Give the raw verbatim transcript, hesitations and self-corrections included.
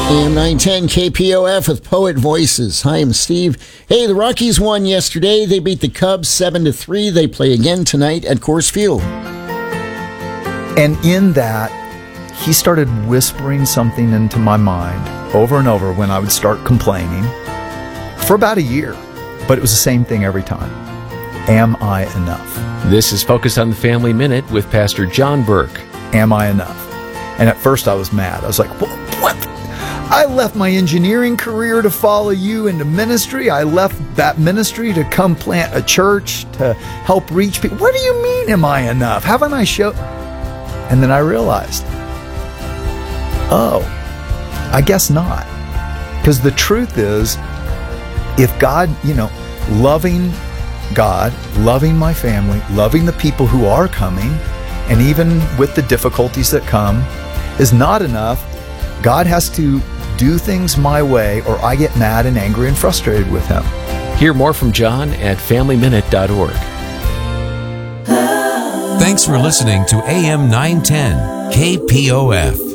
A M nine ten K P O F with Poet Voices. Hi, I'm Steve. Hey, the Rockies won yesterday. They beat the Cubs seven to three. They play again tonight at Coors Field. And in that, he started whispering something into my mind over and over when I would start complaining for about a year. But it was the same thing every time. Am I enough? This is Focus on the Family Minute with Pastor John Burke. Am I enough? And at first I was mad. I was like, what? what? I left my engineering career to follow you into ministry. I left that ministry to come plant a church to help reach people. What do you mean, am I enough? Haven't I shown? And then I realized, oh, I guess not. Because the truth is, if God, you know, loving God, loving my family, loving the people who are coming, and even with the difficulties that come, is not enough, God has to do things my way, or I get mad and angry and frustrated with him. Hear more from John at family minute dot org. Thanks for listening to A M nine ten K P O F.